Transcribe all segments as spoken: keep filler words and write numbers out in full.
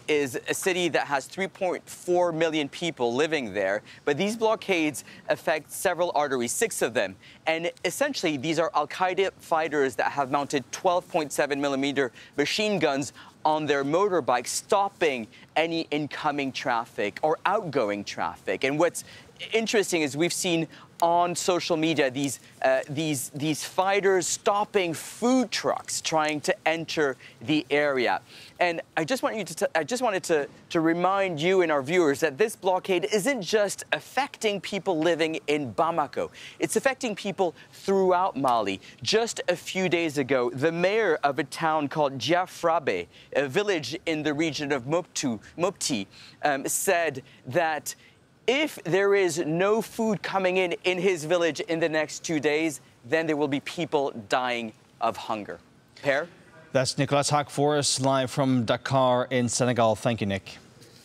is a city that has three point four million people living there, but these blockades affect several arteries, six of them. And essentially, these are Al-Qaeda fighters that have mounted twelve point seven millimeter machine guns on their motorbikes, stopping any incoming traffic or outgoing traffic. And what's interesting is we've seen on social media these uh, these these fighters stopping food trucks trying to enter the area. And I just want you to t I just wanted to to remind you and our viewers that this blockade isn't just affecting people living in Bamako. It's affecting people throughout Mali. Just a few days ago, the mayor of a town called Diafrabe, a village in the region of Mopti, Mopti um, said that if there is no food coming in in his village in the next two days, then there will be people dying of hunger. Per? That's Nicholas Hack for us, live from Dakar in Senegal. Thank you, Nick.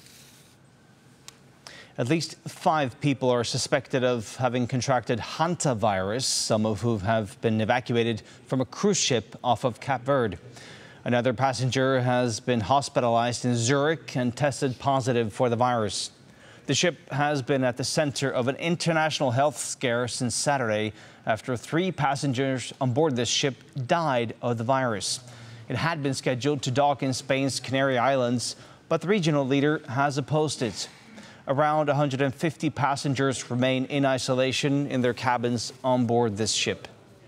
At least five people are suspected of having contracted hantavirus, some of whom have been evacuated from a cruise ship off of Cape Verde. Another passenger has been hospitalized in Zurich and tested positive for the virus. The ship has been at the center of an international health scare since Saturday after three passengers on board this ship died of the virus. It had been scheduled to dock in Spain's Canary Islands, but the regional leader has opposed it. Around one hundred fifty passengers remain in isolation in their cabins on board this ship.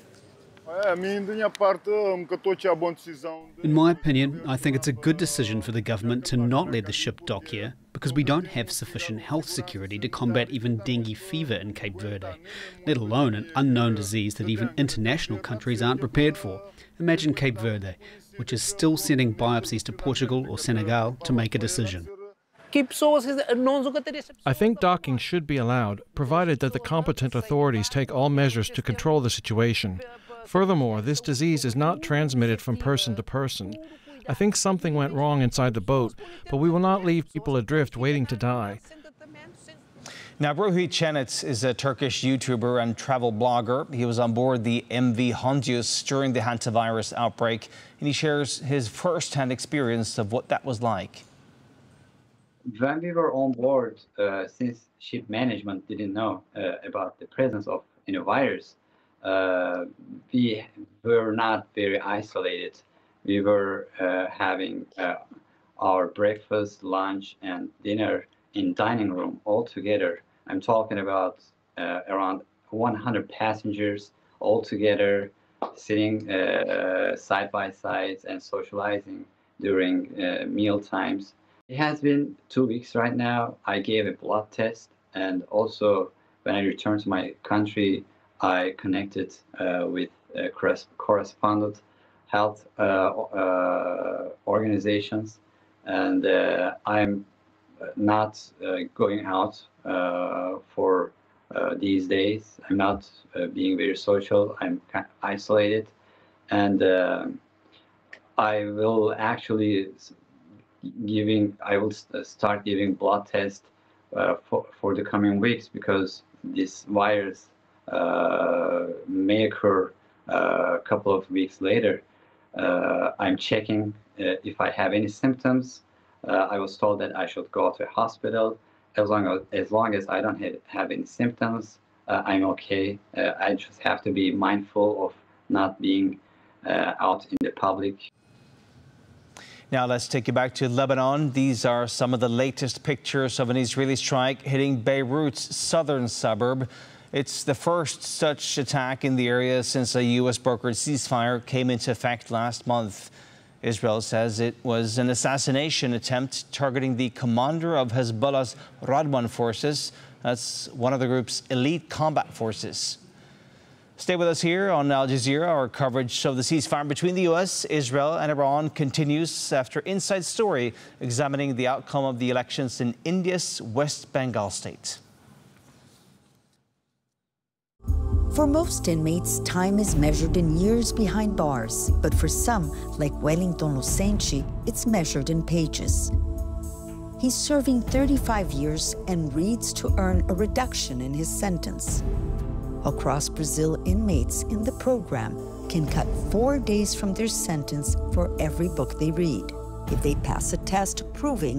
In my opinion, I think it's a good decision for the government to not let the ship dock here because we don't have sufficient health security to combat even dengue fever in Cape Verde, let alone an unknown disease that even international countries aren't prepared for. Imagine Cape Verde, which is still sending biopsies to Portugal or Senegal to make a decision. I think docking should be allowed, provided that the competent authorities take all measures to control the situation. Furthermore, this disease is not transmitted from person to person. I think something went wrong inside the boat, but we will not leave people adrift waiting to die. Now, Ruhi Cennet is a Turkish YouTuber and travel blogger. He was on board the M V Hondius during the hantavirus outbreak, and he shares his first-hand experience of what that was like. When we were on board, uh, since ship management didn't know uh, about the presence of you know, virus, uh, we were not very isolated. We were uh, having uh, our breakfast, lunch, and dinner in dining room all together. I'm talking about uh, around one hundred passengers all together, sitting uh, side by side and socializing during uh, meal times. It has been two weeks right now. I gave a blood test, and also when I returned to my country, I connected uh, with uh, correspondent health uh, uh, organizations, and uh, I'm not uh, going out uh, for uh, these days. I'm not uh, being very social. I'm kind of isolated, and uh, I will actually giving. I will start giving blood tests uh, for for the coming weeks because this virus uh, may occur uh, a couple of weeks later. Uh, I'm checking uh, if I have any symptoms. Uh, I was told that I should go to a hospital. As long as, as, long as I don't have, have any symptoms, uh, I'm okay. Uh, I just have to be mindful of not being uh, out in the public. Now let's take you back to Lebanon. These are some of the latest pictures of an Israeli strike hitting Beirut's southern suburb. It's the first such attack in the area since a U S brokered ceasefire came into effect last month. Israel says it was an assassination attempt targeting the commander of Hezbollah's Radwan forces. That's one of the group's elite combat forces. Stay with us here on Al Jazeera. Our coverage of the ceasefire between the U S, Israel and Iran continues after Inside Story examining the outcome of the elections in India's West Bengal state. For most inmates, time is measured in years behind bars. But for some, like Wellington Lucenci, it's measured in pages. He's serving thirty-five years and reads to earn a reduction in his sentence. Across Brazil, inmates in the program can cut four days from their sentence for every book they read. If they pass a test proving